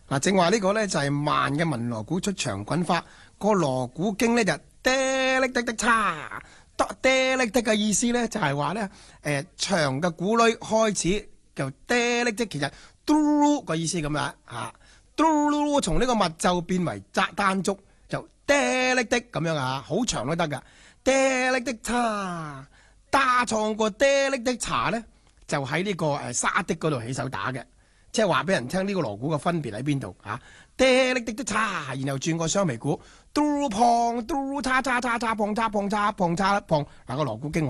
嗱，正話呢個咧就係慢嘅文鑼鼓出長滾花，個鑼鼓經咧就嗲力的的叉，嗲力的嘅意思咧就係話咧長嘅鼓壘開始就嗲力的，其實嘟個意思咁樣嚇，嘟從呢個密奏變為單足就嗲力的咁樣啊，好長都得噶，嗲力的叉，打創個嗲力的茶咧就喺呢個沙的嗰度起手打嘅。即係話俾人聽呢個鑼鼓嘅分別喺邊度嚇？嗲力的的叉，然後轉個雙眉鼓，嘟碰嘟叉叉叉叉碰叉碰叉碰叉碰，嗱個鑼鼓經。